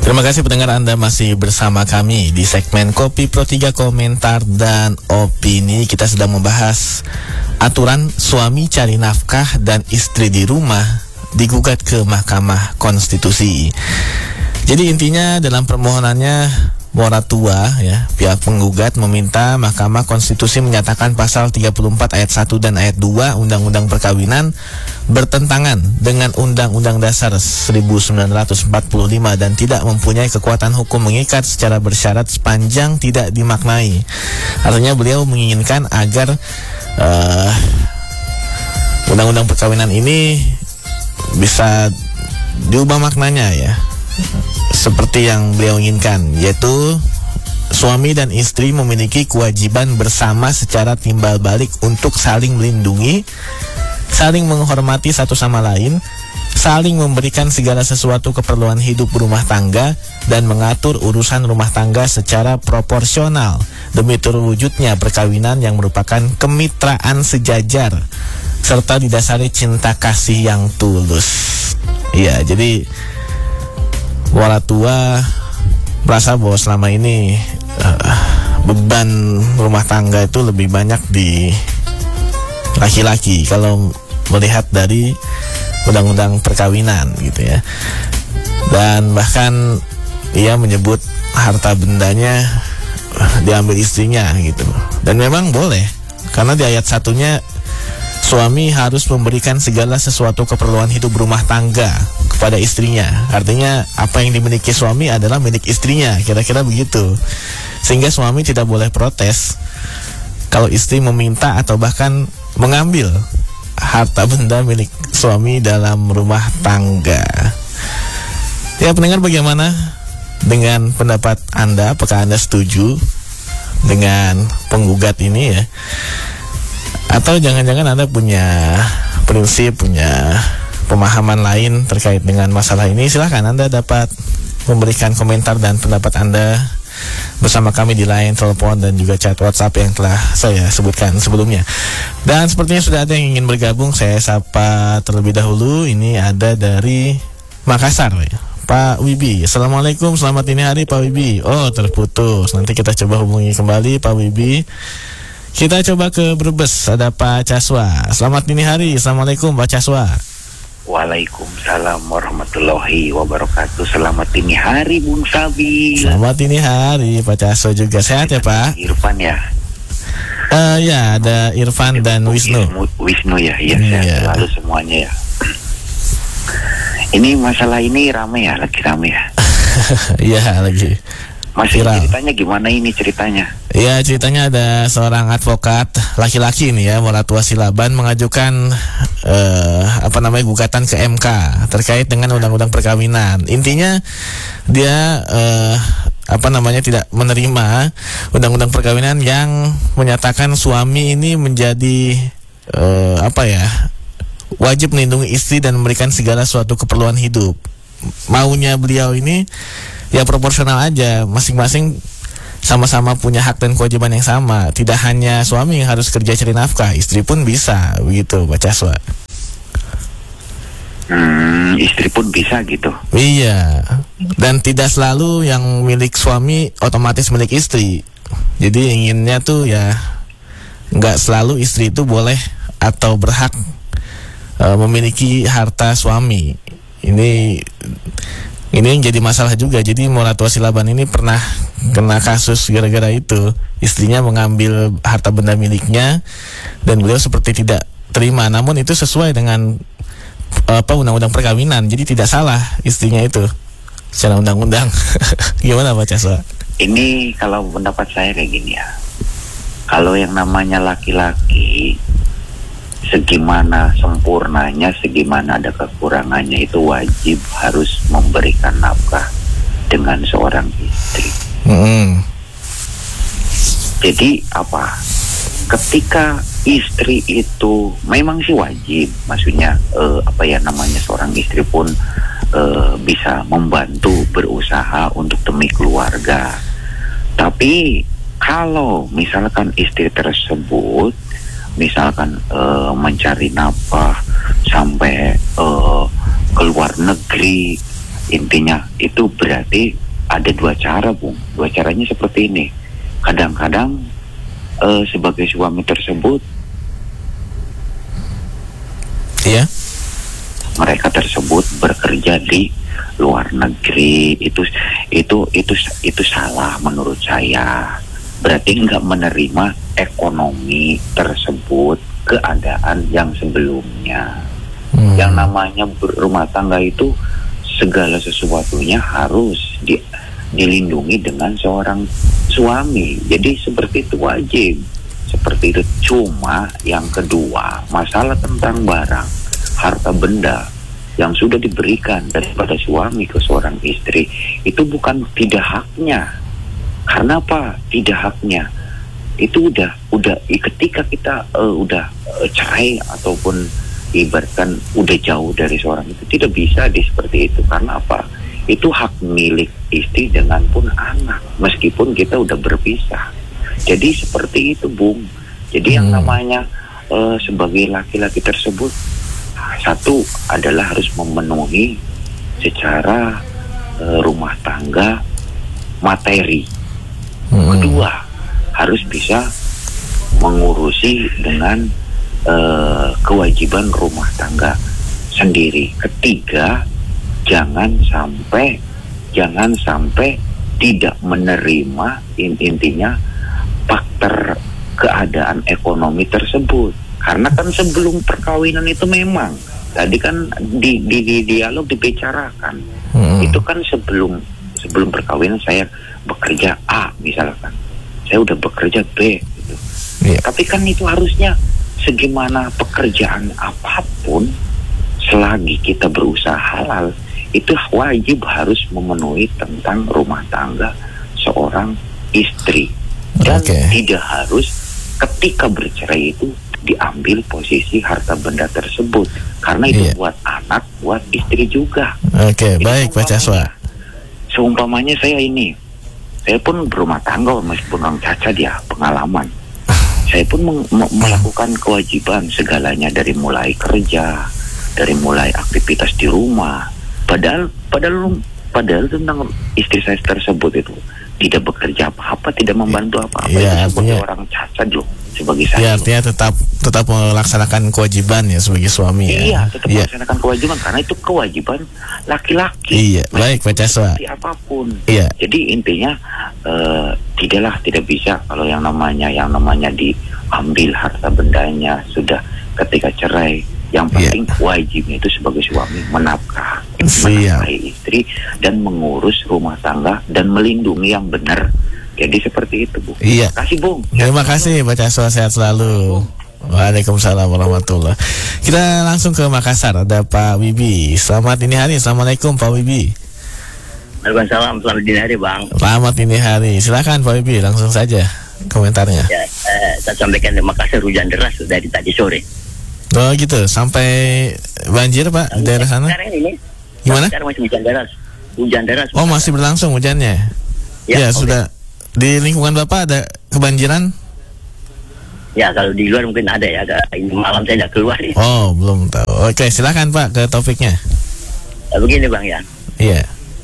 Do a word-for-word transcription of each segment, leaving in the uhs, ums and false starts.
Terima kasih pendengar, Anda masih bersama kami di segmen Kopi Pro tiga Komentar dan Opini. Kita sedang membahas aturan suami cari nafkah dan istri di rumah digugat ke Mahkamah Konstitusi. Jadi intinya dalam permohonannya Moratua, ya, pihak penggugat meminta Mahkamah Konstitusi menyatakan pasal tiga puluh empat ayat satu dan ayat dua Undang-Undang Perkawinan bertentangan dengan Undang-Undang Dasar seribu sembilan ratus empat puluh lima dan tidak mempunyai kekuatan hukum mengikat secara bersyarat sepanjang tidak dimaknai. Artinya beliau menginginkan agar uh, Undang-Undang Perkawinan ini bisa diubah maknanya, ya, seperti yang beliau inginkan, yaitu suami dan istri memiliki kewajiban bersama secara timbal balik untuk saling melindungi, saling menghormati satu sama lain, saling memberikan segala sesuatu keperluan hidup rumah tangga, dan mengatur urusan rumah tangga secara proporsional demi terwujudnya perkawinan yang merupakan kemitraan sejajar serta didasari cinta kasih yang tulus. Iya, jadi Moratua merasa bahwa selama ini uh, beban rumah tangga itu lebih banyak di laki-laki kalau melihat dari Undang-Undang Perkawinan, gitu ya. Dan bahkan ia menyebut harta bendanya uh, diambil istrinya, gitu. Dan memang boleh, karena di ayat satunya suami harus memberikan segala sesuatu keperluan hidup rumah tangga kepada istrinya. Artinya apa yang dimiliki suami adalah milik istrinya, kira-kira begitu. Sehingga suami tidak boleh protes kalau istri meminta atau bahkan mengambil harta benda milik suami dalam rumah tangga. Ya, pendengar, bagaimana dengan pendapat Anda? Apakah Anda setuju dengan penggugat ini, ya? Atau jangan-jangan Anda punya prinsip, punya pemahaman lain terkait dengan masalah ini? Silahkan Anda dapat memberikan komentar dan pendapat Anda bersama kami di line telepon dan juga chat WhatsApp yang telah saya sebutkan sebelumnya. Dan sepertinya sudah ada yang ingin bergabung. Saya sapa terlebih dahulu. Ini ada dari Makassar, ya, Pak Wibi. Assalamualaikum, selamat dini hari Pak Wibi. Oh, terputus. Nanti kita coba hubungi kembali Pak Wibi. Kita coba ke Brebes, ada Pak Caswa. Selamat dini hari, Assalamualaikum Pak Caswa. Waalaikumsalam warahmatullahi wabarakatuh. Selamat dini hari Bung Sabi. Selamat dini hari Pak Caswa juga. Sehat ya Pak? Irfan ya? Uh, ya, ada Irfan dan Wisnu. Wisnu ya, iya, sehat ya. Selalu semuanya ya. Ini masalah ini rame ya, lagi rame ya. Iya, lagi Masih viral. Ceritanya gimana ini ceritanya? Ya, ceritanya ada seorang advokat laki-laki ini, ya, Moratua Silaban, mengajukan uh, apa namanya gugatan ke M K terkait dengan Undang-Undang Perkawinan. Intinya dia uh, apa namanya tidak menerima Undang-Undang Perkawinan yang menyatakan suami ini menjadi uh, apa ya wajib melindungi istri dan memberikan segala suatu keperluan hidup. Maunya beliau ini ya proporsional aja, masing-masing sama-sama punya hak dan kewajiban yang sama. Tidak hanya suami yang harus kerja cari nafkah, istri pun bisa, begitu Pak Caswa. Hmm, istri pun bisa gitu. Iya, dan tidak selalu yang milik suami otomatis milik istri. Jadi inginnya tuh ya nggak selalu istri itu boleh atau berhak uh, memiliki harta suami. Ini Ini yang jadi masalah juga. Jadi Moratua Silaban ini pernah kena kasus gara-gara itu. Istrinya mengambil harta benda miliknya dan beliau seperti tidak terima. Namun itu sesuai dengan apa Undang-Undang Perkawinan. Jadi tidak salah istrinya itu secara undang-undang. Gimana Pak Caswa? Ini kalau pendapat saya kayak gini ya. Kalau yang namanya laki-laki, segimana sempurnanya, segimana ada kekurangannya, itu wajib harus memberikan nafkah dengan seorang istri. Mm-hmm. Jadi apa? Ketika istri itu memang sih wajib, maksudnya eh, apa ya namanya seorang istri pun eh, bisa membantu berusaha untuk demi keluarga. Tapi kalau misalkan istri tersebut misalkan uh, mencari nafkah sampai uh, ke luar negeri intinya itu berarti ada dua cara, Bung. Dua caranya seperti ini. Kadang-kadang eh, sebagai suami tersebut, Iya. mereka tersebut bekerja di luar negeri, itu itu itu itu salah menurut saya. Berarti nggak menerima ekonomi tersebut, keadaan yang sebelumnya. Hmm. Yang namanya berumah tangga itu segala sesuatunya harus di, dilindungi dengan seorang suami. Jadi seperti itu wajib. Seperti itu. Cuma yang kedua, masalah tentang barang, harta benda yang sudah diberikan daripada suami ke seorang istri, itu bukan tidak haknya. Karena apa? Tidak haknya. Itu udah udah ketika kita uh, udah uh, cerai ataupun ibaratkan udah jauh dari seorang itu, tidak bisa di seperti itu. Karena apa? Itu hak milik istri dengan pun anak, meskipun kita udah berpisah. Jadi seperti itu, Bung. Jadi hmm. yang namanya uh, sebagai laki-laki tersebut, satu adalah harus memenuhi secara uh, rumah tangga materi. Hmm. Kedua, harus bisa mengurusi dengan uh, kewajiban rumah tangga sendiri. Ketiga, jangan sampai jangan sampai tidak menerima intinya faktor keadaan ekonomi tersebut. Karena kan sebelum perkawinan itu memang tadi kan di, di, di dialog dibicarakan, hmm. itu kan sebelum sebelum perkawinan saya bekerja A misalkan, saya udah bekerja B gitu. Yeah. Tapi kan itu harusnya segimana pekerjaan apapun, selagi kita berusaha halal, itu wajib harus memenuhi tentang rumah tangga seorang istri. Dan okay. tidak harus ketika bercerai itu diambil posisi harta benda tersebut, karena itu yeah. buat anak, buat istri juga. Oke, okay, baik Pak Caswa. Seumpamanya saya ini, saya pun berumah tangga meskipun orang cacat ya, pengalaman. Saya pun meng- melakukan kewajiban segalanya, dari mulai kerja, dari mulai aktivitas di rumah. Padahal, padahal, padahal tentang istri saya tersebut itu tidak bekerja apa-apa, tidak membantu apa-apa. Ya, itu sebagai artinya, orang cacat loh, sebagai saya. Ya, artinya loh. tetap tetap melaksanakan kewajiban ya sebagai suami. Iya, ya. tetap ya. melaksanakan kewajiban karena itu kewajiban laki-laki. Iya, baik Pak Caswa. Apapun. Iya. Jadi intinya uh, tidaklah tidak bisa kalau yang namanya yang namanya diambil harta bendanya sudah ketika cerai. Yang penting yeah. wajibnya itu sebagai suami menafkah, menafkahi istri dan mengurus rumah tangga dan melindungi yang benar. Jadi seperti itu, Bu. Iya. Terima kasih, Bung. Terima kasih, Pak Caswa, sehat selalu. Waalaikumsalam warahmatullahi. Kita langsung ke Makassar, ada Pak Wibi. Selamat dini hari. Assalamualaikum Pak Wibi. Waalaikumsalam, selamat dini hari, Bang. Selamat dini hari. Silakan Pak Wibi, langsung saja komentarnya. Ya, eh, saya sampaikan di Makassar hujan deras dari tadi sore. Oh gitu, sampai banjir Pak di daerah sana? Sekarang ini gimana? Sekarang masih hujan deras, hujan deras. Oh masih berlangsung hujannya? Ya, ya okay. Sudah. Di lingkungan Bapak ada kebanjiran? Ya kalau di luar mungkin ada ya, ada. Ini malam saya tidak keluar ya. Oh belum tahu. Oke silakan Pak ke topiknya. Ya, begini Bang ya. Iya.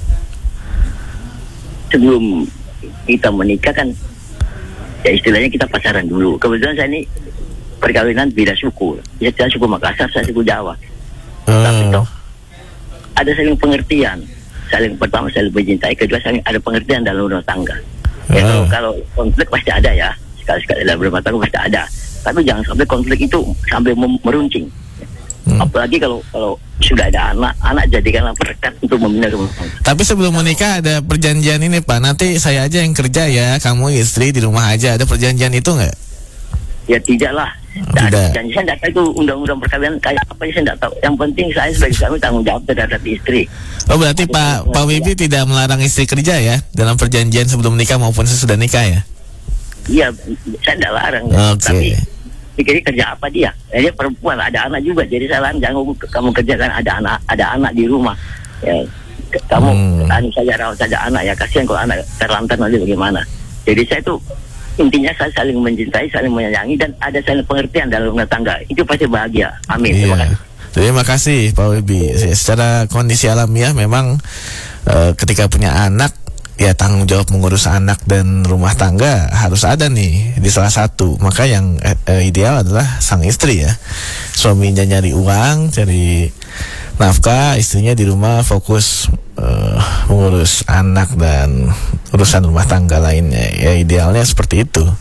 Sebelum kita menikah kan, ya istilahnya kita pacaran dulu. Kebetulan saya ini perkawinan beda suku. Ya, saya suku Makassar, saya suku Jawa. Hmm. Tapi toh ada saling pengertian. Saling pertama saling mencintai, kedua saling ada pengertian dalam rumah tangga. Ya, hmm. kalau, kalau konflik pasti ada ya. Sekali-sekali dalam rumah tangga pasti ada. Tapi jangan sampai konflik itu sampai meruncing. Hmm. Apalagi kalau kalau sudah ada anak, anak jadikanlah perekat untuk membina rumah tangga. Tapi sebelum menikah ada perjanjian ini Pak. Nanti saya aja yang kerja ya, kamu istri di rumah aja. Ada perjanjian itu nggak? Ya tidaklah. Tidak. Dan saya tidak tahu itu undang-undang perkawinan kayak apa, saya tidak tahu. Yang penting saya sebagai suami tanggung jawab terhadap istri. Oh berarti Ada Pak Pak Wibi ya. Tidak melarang istri kerja ya dalam perjanjian sebelum nikah maupun sesudah nikah ya? Iya, saya tidak larang. Okay. Tapi pikirnya kerja apa dia? Dia perempuan, ada anak juga. Jadi saya larang jangan kamu kerjakan, ada anak, ada anak di rumah. Ya, kamu hmm. anu saja rawat saja anak ya, kasihan kalau anak terlantar nanti bagaimana. Jadi saya tuh intinya saya saling mencintai, saling menyayangi dan ada saling pengertian dalam rumah tangga. Itu pasti bahagia. Amin. Iya. Terima kasih. Terima kasih Pak Wibi. Secara kondisi alamiah memang uh, ketika punya anak, ya tanggung jawab mengurus anak dan rumah tangga harus ada nih di salah satu. Maka yang uh, ideal adalah sang istri ya. Suaminya nyari uang, cari nafkah, istrinya di rumah fokus uh, mengurus anak dan urusan rumah tangga lainnya. Ya idealnya seperti itu.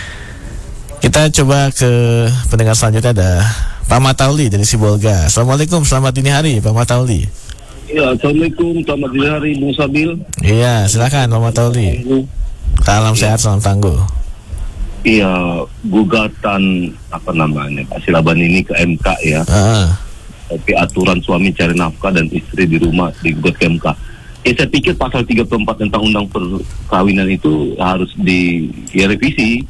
Kita coba ke pendengar selanjutnya, ada Pak Matauli dari Sibolga. Assalamualaikum, selamat dini hari Pak Matauli. Ya, Assalamualaikum, selamat dini hari Bung Sabil. Iya, silakan Pak Matauli. Salam ya. Sehat, salam tangguh. Iya, gugatan apa namanya Pak Silaban ini ke M K ya. Uh. Tapi aturan suami cari nafkah dan istri di rumah digugat ke M K. Ya, saya pikir pasal tiga puluh empat tentang undang perkawinan itu harus direvisi.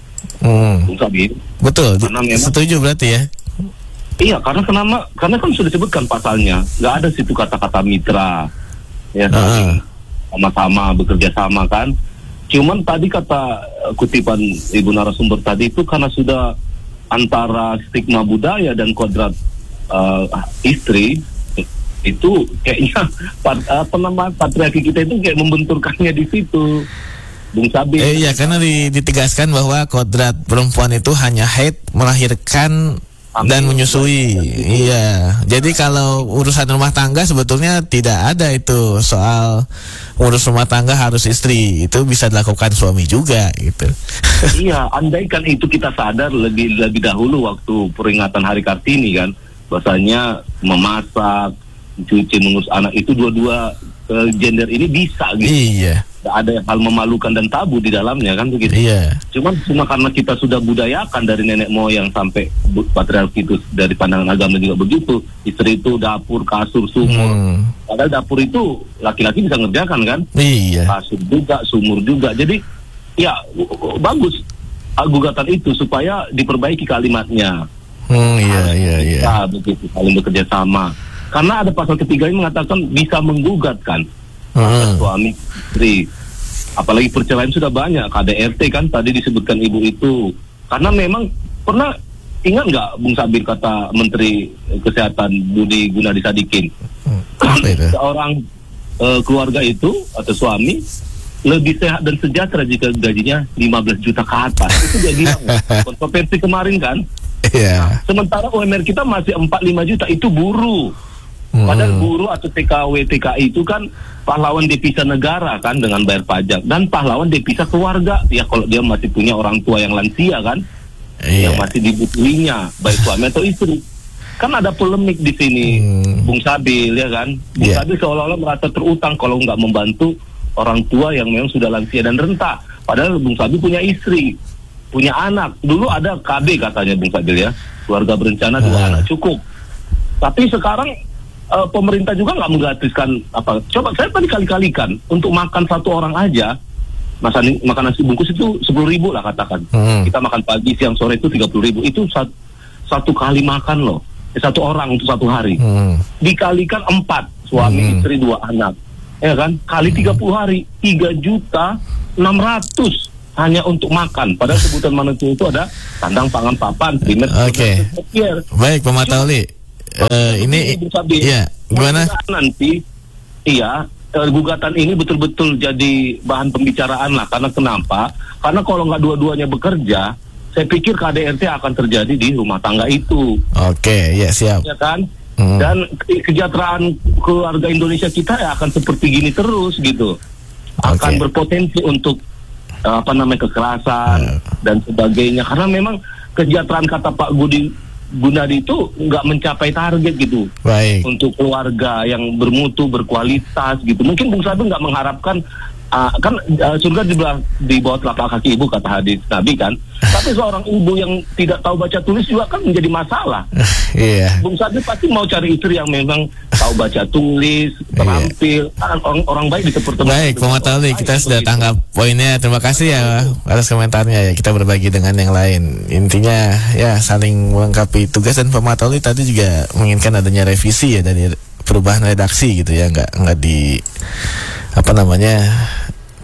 Hmm. Bung Sabil. Betul. Karena memang, setuju berarti ya. Iya, karena kenapa? Karena kan sudah disebutkan pasalnya, nggak ada situ kata-kata mitra, ya, uh. sama-sama bekerja sama kan. Cuman tadi kata kutipan ibu narasumber tadi itu karena sudah antara stigma budaya dan kodrat uh, istri itu kayaknya apa namanya patriarki kita itu kayak membenturkannya di situ, Bung Sabil. Eh, iya, karena ditegaskan bahwa kodrat perempuan itu hanya haid, melahirkan dan menyusui. Iya. Jadi kalau urusan rumah tangga sebetulnya tidak ada itu soal urus rumah tangga harus istri. Itu bisa dilakukan suami juga gitu. Iya, andaikan itu kita sadar lebih lebih dahulu waktu peringatan Hari Kartini kan, bahasanya memasak, mencuci, mengurus anak itu dua-dua uh, gender ini bisa gitu. Iya. Ada hal memalukan dan tabu di dalamnya kan begitu. Iya. Cuman cuma karena kita sudah budayakan dari nenek moyang sampai patriarki itu dari pandangan agama juga begitu. Istri itu dapur, kasur, sumur. Hmm. Padahal dapur itu laki-laki bisa ngerjakan kan? Iya. Kasur juga, sumur juga. Jadi ya bagus gugatan itu supaya diperbaiki kalimatnya. Hmm, iya, iya, iya. Kita begitu saling bekerja sama. Karena ada pasal ketiga ini mengatakan bisa menggugat kan. Hmm. Suami istri, apalagi perceraian sudah banyak, K D R T kan tadi disebutkan ibu itu. Karena memang pernah ingat nggak Bung Sabir kata Menteri Kesehatan Budi Gunadi Sadikin, hmm. seorang uh, keluarga itu atau suami lebih sehat dan sejahtera jika gajinya lima belas juta ke atas. Itu dia bilang kontroversi kemarin kan. Yeah. Nah, sementara U M R kita masih empat puluh lima juta, itu buruh. Padahal buruh atau T K W T K I itu kan pahlawan devisa negara kan dengan bayar pajak, dan pahlawan devisa keluarga ya kalau dia masih punya orang tua yang lansia kan, yeah. yang masih dibutuhinya baik suami atau istri. Kan ada polemik di sini, hmm. Bung Sabil ya kan, Bung yeah. Sabil seolah-olah merasa terutang kalau nggak membantu orang tua yang memang sudah lansia dan renta. Padahal Bung Sabil punya istri, punya anak. Dulu ada K B katanya Bung Sabil ya, keluarga berencana dua hmm. anak cukup. Tapi sekarang Uh, pemerintah juga nggak menggratiskan apa. Coba saya tadi kali-kalikan untuk makan satu orang aja, makan makan nasi bungkus itu sepuluh ribu lah katakan. Hmm. Kita makan pagi, siang, sore itu tiga puluh ribu. Itu satu, satu kali makan loh, satu orang untuk satu hari. Hmm. Dikalikan empat, suami, hmm. istri, dua anak, ya kan? Kali tiga puluh hari, tiga juta enam ratus hanya untuk makan. Padahal sebutan manusia itu ada sandang, pangan, papan, primer. Oke. Okay. Baik, Pak Matauli. Uh, ini iya gimana nanti iya uh, gugatan ini betul-betul jadi bahan pembicaraan lah. Karena kenapa? Karena kalau nggak dua-duanya bekerja, saya pikir K D R T akan terjadi di rumah tangga itu. Oke, okay, ya siap. Ya kan? Hmm. Dan ke- kesejahteraan keluarga Indonesia kita ya akan seperti gini terus gitu. Akan okay. berpotensi untuk uh, apa namanya kekerasan uh. dan sebagainya. Karena memang kesejahteraan kata Pak Budi Gunadi itu nggak mencapai target gitu. Baik. Untuk keluarga yang bermutu, berkualitas gitu. Mungkin Bung Sabil nggak mengharapkan uh, kan uh, surga di bawah, di bawah telapak kaki ibu kata hadis Nabi kan. Tapi seorang ibu yang tidak tahu baca tulis juga kan menjadi masalah. Iya. Bung Sabil pasti mau cari istri yang memang tahu baca tulis, terampil, yeah. orang, orang baik disepertemukan. Baik, Pak Matauli, kita sudah begitu. Tanggap poinnya. Terima kasih ya atas komentarnya ya. Kita berbagi dengan yang lain. Intinya ya saling melengkapi tugas, dan Pak Matauli tadi juga menginginkan adanya revisi ya dari perubahan redaksi gitu ya, nggak nggak di apa namanya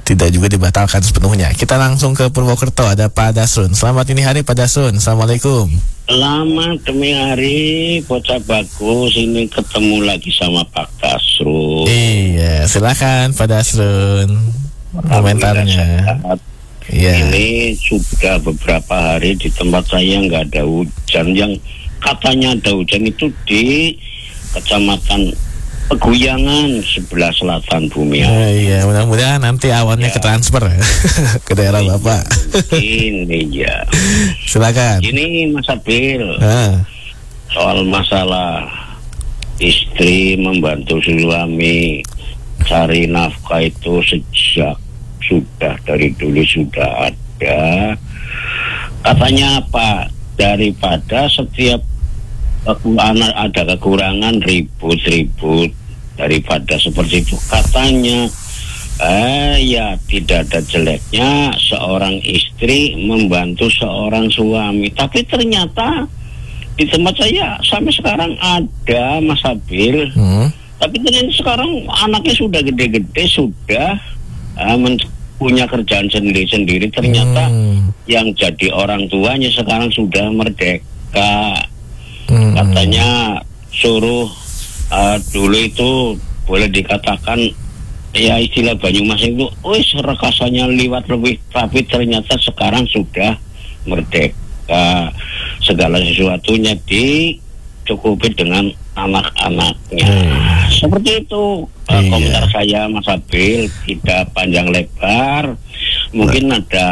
tidak juga dibatalkan sepenuhnya. Kita langsung ke Purwokerto, ada Pak Dasrun. Selamat ini hari Pak Dasrun. Assalamualaikum. Selamat demi hari, bocah bagus. Ini ketemu lagi sama Pak Dasrun. Iya, silakan Pak Dasrun. Komentarnya. Ya. Ini sudah beberapa hari di tempat saya nggak ada hujan. Yang katanya ada hujan itu di Kecamatan Peguyangan sebelah selatan Bumi. Oh, iya, mudah-mudahan nanti awannya ya. Ketransfer ke daerah ini, Bapak. Ini ya. Silakan. Ini Mas Abil. Ah. Soal masalah istri membantu suami cari nafkah itu sejak sudah dari dulu sudah ada. Katanya apa? Daripada setiap anak ada kekurangan ribut-ribut, daripada seperti itu katanya eh ya tidak ada jeleknya seorang istri membantu seorang suami. Tapi ternyata di tempat saya sampai sekarang ada Mas Abil, hmm. tapi ternyata sekarang anaknya sudah gede-gede, sudah uh, men- punya kerjaan sendiri-sendiri. Ternyata hmm. yang jadi orang tuanya sekarang sudah merdeka. Hmm. Katanya suruh uh, dulu itu boleh dikatakan ya istilah Banyumas itu, wis rekasannya liwat lebih, tapi ternyata sekarang sudah merdeka, segala sesuatunya dicukupi dengan anak-anaknya. Hmm. Seperti itu uh, iya. komentar saya Mas Abil, tidak panjang lebar. Mungkin nah. ada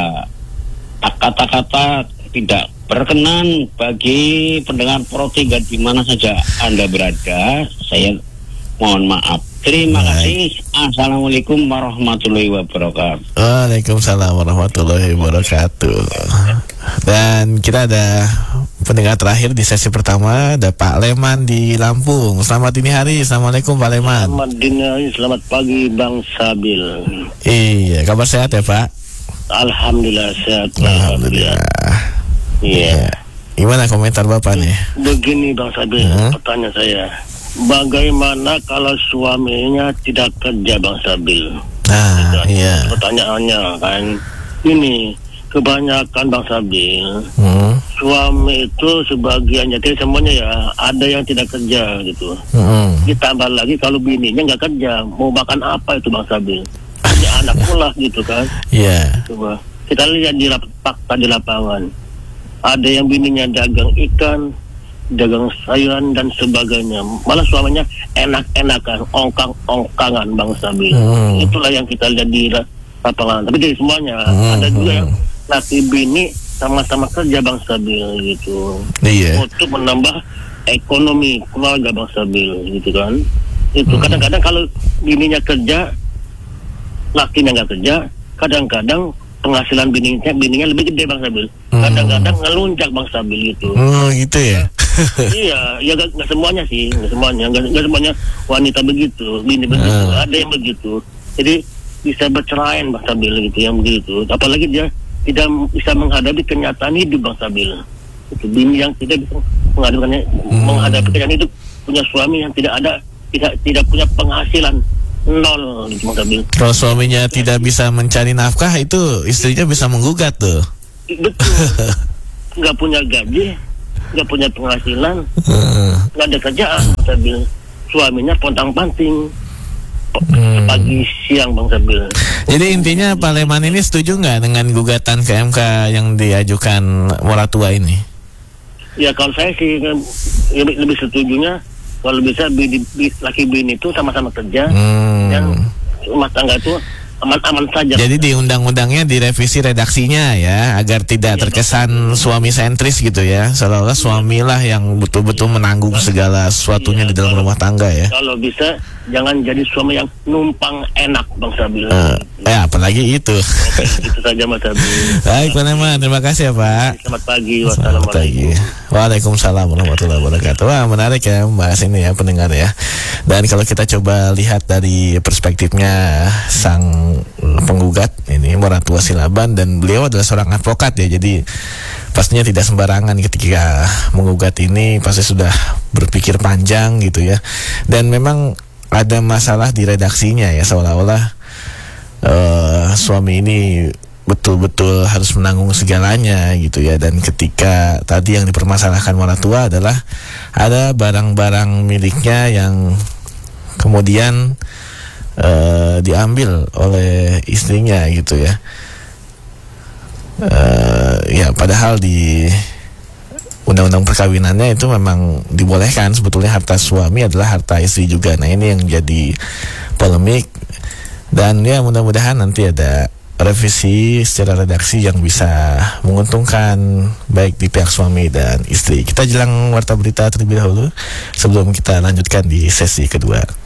kata-kata tidak berkenan bagi pendengar Pro tiga di mana saja Anda berada. Saya mohon maaf. Terima Baik. kasih. Assalamualaikum warahmatullahi wabarakatuh. Waalaikumsalam warahmatullahi wabarakatuh. Dan kita ada pendengar terakhir di sesi pertama, ada Pak Leman di Lampung. Selamat dini hari. Assalamualaikum Pak Leman. Selamat dini hari, selamat pagi Bang Sabil. Iya, kabar sehat ya Pak? Alhamdulillah sehat. Alhamdulillah. Iya. Yeah. Gimana komentar Bapak nih? Begini Bang Sabil, hmm? pertanyaan saya. Bagaimana kalau suaminya tidak kerja Bang Sabil? Nah, iya. Pertanyaannya kan, ini kebanyakan Bang Sabil, hmm? suami itu sebagian, jadi semuanya ya, ada yang tidak kerja gitu. Hmm. Ditambah lagi kalau bininya nggak kerja, mau makan apa itu Bang Sabil? Punya anak pula gitu kan? Iya. Yeah. Coba kita lihat di lap- fakta di lapangan. Ada yang bininya dagang ikan, dagang sayuran dan sebagainya. Malah suaminya enak-enakan, ongkang-ongkangan Bang Sabil. Hmm. Itulah yang kita lihat di lapangan. Tapi dari semuanya hmm. ada juga yang laki bini sama-sama kerja Bang Sabil gitu. Iya. Untuk menambah ekonomi keluarga Bang Sabil gitu kan. Itu hmm. kadang-kadang kalau bininya kerja, lakinya nggak kerja, kadang-kadang penghasilan bininya bininya lebih gede Bang Sabil. Kadang-kadang hmm. ngelunjak Bang Sabil gitu. Oh gitu ya. Iya, ya gak, gak semuanya sih, gak semuanya, gak, gak semuanya wanita begitu, bini begitu, uh. ada yang begitu. Jadi bisa bercerai Bang Sabil gitu, yang begitu. Apalagi dia tidak bisa menghadapi kenyataan hidup Bang Sabil. Itu bini yang tidak bisa menghadapi, hmm. menghadapi kenyataan hidup, punya suami yang tidak ada, tidak tidak punya penghasilan. Nol gitu Bang Sabil. Kalau suaminya tidak bisa mencari nafkah, itu istrinya bisa menggugat tuh. Betul. Nggak punya gaji, nggak punya penghasilan, nggak ada kerjaan Bang Sabil. Suaminya pontang-panting hmm. pagi siang Bang Sabil. Jadi intinya Pak Leman ini setuju nggak dengan gugatan ke M K yang diajukan Moratua ini? Ya kalau saya sih lebih, lebih setujunya kalau bisa bini, laki bini itu sama-sama kerja, hmm. yang rumah tangga itu aman-aman saja. Jadi di undang-undangnya direvisi redaksinya ya, agar tidak ya, terkesan suami sentris gitu ya, seolah-olah suamilah yang betul-betul menanggung segala sesuatunya ya, di dalam kalau, rumah tangga ya. Kalau bisa jangan jadi suami yang numpang enak Bang Sabil. Uh, ya apalagi itu. Oke, itu saja Mas Sabil. Baik Pak Leman, terima kasih ya Pak. Selamat pagi. Wassalamualaikum. Waalaikumsalam warahmatullahi wabarakatuh. Wah menarik ya membahas ini ya pendengar ya. Dan kalau kita coba lihat dari perspektifnya sang penggugat ini Moratua Silaban, dan beliau adalah seorang advokat ya, jadi pastinya tidak sembarangan ketika menggugat ini, pasti sudah berpikir panjang gitu ya. Dan memang ada masalah di redaksinya ya, seolah-olah uh, suami ini betul-betul harus menanggung segalanya gitu ya. Dan ketika tadi yang dipermasalahkan orang tua adalah ada barang-barang miliknya yang kemudian uh, diambil oleh istrinya gitu ya. Uh, ya padahal di undang-undang perkawinannya itu memang dibolehkan sebetulnya harta suami adalah harta istri juga. Nah ini yang jadi polemik, dan ya mudah-mudahan nanti ada revisi secara redaksi yang bisa menguntungkan baik di pihak suami dan istri. Kita jelang warta berita terlebih dahulu sebelum kita lanjutkan di sesi kedua.